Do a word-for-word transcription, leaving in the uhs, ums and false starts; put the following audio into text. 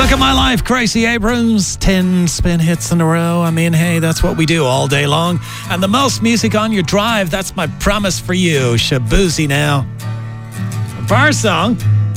Look at My Life, Gracie Abrams, ten spin hits in a row. I mean, hey, that's what we do all day long. And the most music on your drive, that's my promise for you. Shabuzi now. For our song,